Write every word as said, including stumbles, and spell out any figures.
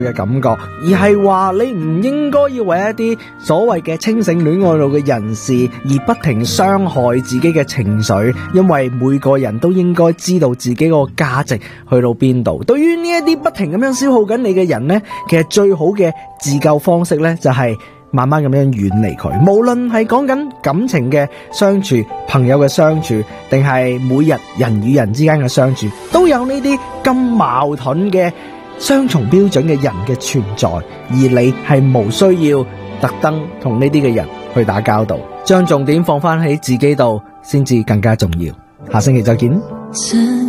嘅感覺，而係話你唔應該要為一啲所謂嘅清醒戀愛腦嘅人士而不停傷害自己嘅情緒，因為每個人都應該知道自己個價值去到邊度。對於呢一啲不停咁樣消耗緊你嘅人呢，其實最好嘅自救方式呢，就係慢慢咁樣遠離佢。無論係講緊感情嘅相處、朋友嘅相處，定係每日人與人之間嘅相處，都有呢啲咁矛盾嘅雙重標準嘅人嘅存在，而你係無需要特登同呢啲嘅人去打交道，將重點放翻喺自己度先至更加重要。下星期再見。